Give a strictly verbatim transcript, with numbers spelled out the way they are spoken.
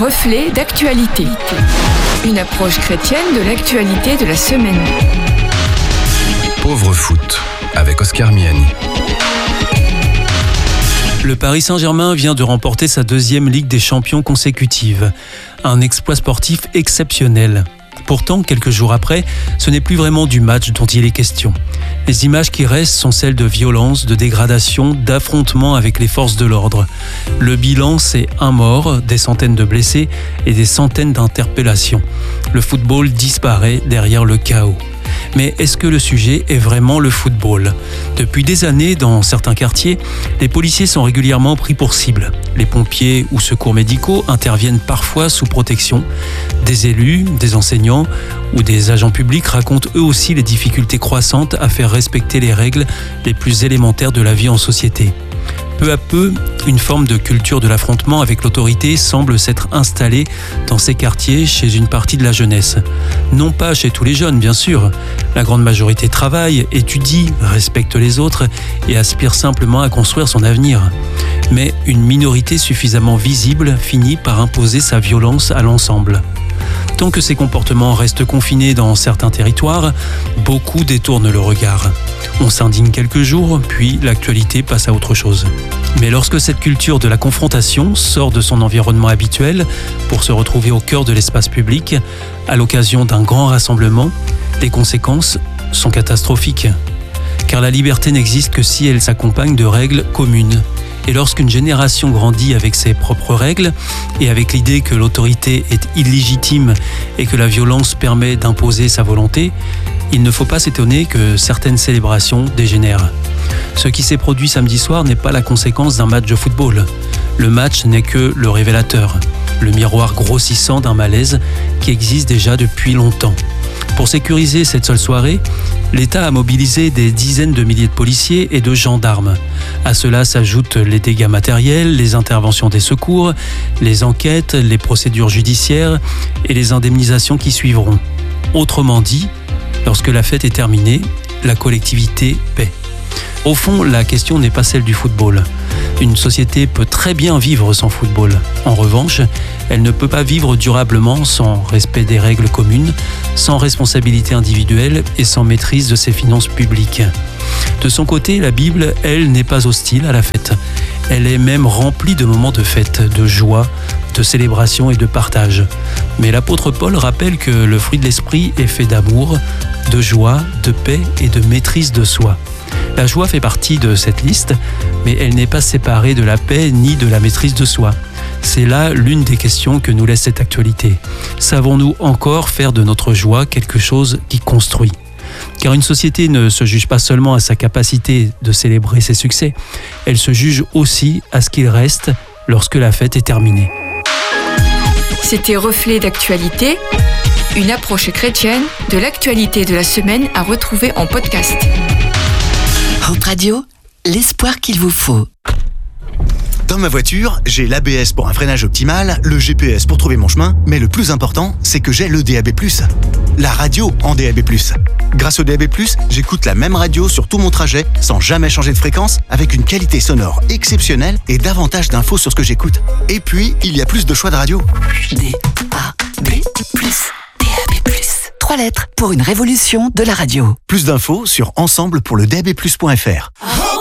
Reflet d'actualité. Une approche chrétienne de l'actualité de la semaine. Pauvre foot, avec Oscar Miani. Le Paris Saint-Germain vient de remporter sa deuxième Ligue des Champions consécutive. Un exploit sportif exceptionnel. Pourtant, quelques jours après, ce n'est plus vraiment du match dont il est question. Les images qui restent sont celles de violence, de dégradation, d'affrontements avec les forces de l'ordre. Le bilan, c'est un mort, des centaines de blessés et des centaines d'interpellations. Le football disparaît derrière le chaos. Mais est-ce que le sujet est vraiment le football ? Depuis des années, dans certains quartiers, les policiers sont régulièrement pris pour cible. Les pompiers ou secours médicaux interviennent parfois sous protection. Des élus, des enseignants ou des agents publics racontent eux aussi les difficultés croissantes à faire respecter les règles les plus élémentaires de la vie en société. Peu à peu, une forme de culture de l'affrontement avec l'autorité semble s'être installée dans ces quartiers chez une partie de la jeunesse. Non pas chez tous les jeunes, bien sûr. La grande majorité travaille, étudie, respecte les autres et aspire simplement à construire son avenir. Mais une minorité suffisamment visible finit par imposer sa violence à l'ensemble. Tant que ces comportements restent confinés dans certains territoires, beaucoup détournent le regard. On s'indigne quelques jours, puis l'actualité passe à autre chose. Mais lorsque cette culture de la confrontation sort de son environnement habituel pour se retrouver au cœur de l'espace public, à l'occasion d'un grand rassemblement, les conséquences sont catastrophiques. Car la liberté n'existe que si elle s'accompagne de règles communes. Et lorsqu'une génération grandit avec ses propres règles et avec l'idée que l'autorité est illégitime et que la violence permet d'imposer sa volonté, il ne faut pas s'étonner que certaines célébrations dégénèrent. Ce qui s'est produit samedi soir n'est pas la conséquence d'un match de football. Le match n'est que le révélateur, le miroir grossissant d'un malaise qui existe déjà depuis longtemps. Pour sécuriser cette seule soirée, l'État a mobilisé des dizaines de milliers de policiers et de gendarmes. À cela s'ajoutent les dégâts matériels, les interventions des secours, les enquêtes, les procédures judiciaires et les indemnisations qui suivront. Autrement dit, lorsque la fête est terminée, la collectivité paie. Au fond, la question n'est pas celle du football. Une société peut très bien vivre sans football. En revanche, elle ne peut pas vivre durablement sans respect des règles communes, sans responsabilité individuelle et sans maîtrise de ses finances publiques. De son côté, la Bible, elle, n'est pas hostile à la fête. Elle est même remplie de moments de fête, de joie, de célébration et de partage. Mais l'apôtre Paul rappelle que le fruit de l'esprit est fait d'amour, de joie, de paix et de maîtrise de soi. La joie fait partie de cette liste, mais elle n'est pas séparée de la paix ni de la maîtrise de soi. C'est là l'une des questions que nous laisse cette actualité. Savons-nous encore faire de notre joie quelque chose qui construit ? Car une société ne se juge pas seulement à sa capacité de célébrer ses succès, elle se juge aussi à ce qu'il reste lorsque la fête est terminée. C'était Reflet d'actualité, une approche chrétienne de l'actualité de la semaine à retrouver en podcast. Hope Radio, l'espoir qu'il vous faut. Dans ma voiture, j'ai l'A B S pour un freinage optimal, le G P S pour trouver mon chemin, mais le plus important, c'est que j'ai le D A B plus, la radio en D A B plus. Grâce au D A B plus, j'écoute la même radio sur tout mon trajet, sans jamais changer de fréquence, avec une qualité sonore exceptionnelle et davantage d'infos sur ce que j'écoute. Et puis, il y a plus de choix de radio. D A B plus, D A B plus. Trois lettres pour une révolution de la radio. Plus d'infos sur ensemble pour le D A B plus point F R.